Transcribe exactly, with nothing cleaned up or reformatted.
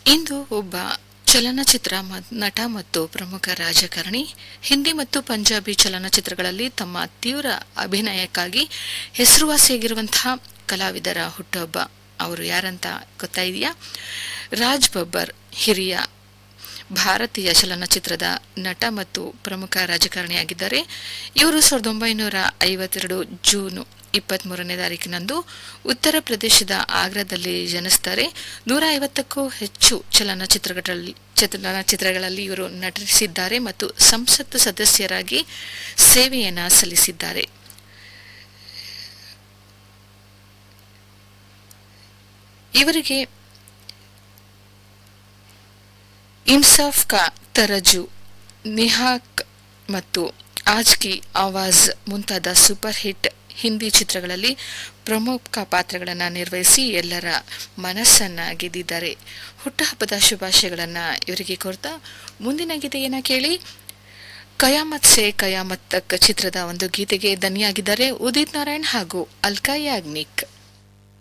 ಇಂದು ಒಬ್ಬ ಚಲನಚಿತ್ರ ನಟ ಮತ್ತು ಪ್ರಮುಖ ರಾಜಕಾರಣಿ ಹಿಂದಿ ಮತ್ತು ಪಂಜಾಬಿ ಚಲನಚಿತ್ರಗಳಲ್ಲಿ ತಮ್ಮ ತೀವ್ರ ಅಭಿನಯಕ್ಕಾಗಿ ಹೆಸರುವಾಸಿಯಾಗಿರುವಂತಹ ಕಲಾವಿದರ ಹುಟ್ಟುಹಬ್ಬ. ಅವರು ಯಾರಂತ ಗೊತ್ತಾ ಇದೆಯಾ? ರಾಜ್ ಬಬ್ಬರ್ ಹಿರಿಯ ಭಾರತೀಯ ಚಲನಚಿತ್ರದ ನಟ ಮತ್ತು ಪ್ರಮುಖ ರಾಜಕಾರಣಿಯಾಗಿದ್ದಾರೆ. ಇವರು ಸಾವಿರದ ಒಂಬೈನೂರ ಐವತ್ತೆರಡು ಜೂನ್ ಇಪ್ಪತ್ತ್ ಮೂರನೇ ತಾರೀಕಿನಂದು ಉತ್ತರ ಪ್ರದೇಶದ ಆಗ್ರಾದಲ್ಲಿ ಜನಿಸ್ತಾರೆ. ನೂರ ಐವತ್ತಕ್ಕೂ ಹೆಚ್ಚು ಚಲನಚಿತ್ರಗಳಲ್ಲಿ ಚಲನಚಿತ್ರಗಳಲ್ಲಿ ಇವರು ನಟಿಸಿದ್ದಾರೆ ಮತ್ತು ಸಂಸತ್ ಸದಸ್ಯರಾಗಿ ಸೇವೆಯನ್ನ ಸಲ್ಲಿಸಿದ್ದಾರೆ. ಇವರಿಗೆ ಇನ್ಸಾಫ್ ಕಾ ತರಜು, ನಿಹಾಕ್ ಮತ್ತು ಆಜ್ ಕಿ ಆವಾಜ್ ಮುಂತಾದ ಸೂಪರ್ ಹಿಟ್ ಹಿಂದಿ ಚಿತ್ರಗಳಲ್ಲಿ ಪ್ರಮುಖ ಪಾತ್ರಗಳನ್ನು ನಿರ್ವಹಿಸಿ ಎಲ್ಲರ ಮನಸ್ಸನ್ನ ಗೆದ್ದಿದ್ದಾರೆ. ಹುಟ್ಟುಹಬ್ಬದ ಶುಭಾಶಯಗಳನ್ನ ಇವರಿಗೆ ಕೋರ್ತಾ ಮುಂದಿನ ಗೀತೆಯನ್ನ ಕೇಳಿ. ಕಯಾಮತ್ ಸೆ ಕಯಾಮತ್ ತಕ್ ಚಿತ್ರದ ಒಂದು ಗೀತೆಗೆ ದನಿಯಾಗಿದ್ದಾರೆ ಉದಿತ್ ನಾರಾಯಣ್ ಹಾಗೂ ಅಲ್ಕಾ ಯಾಗ್ನಿಕ್.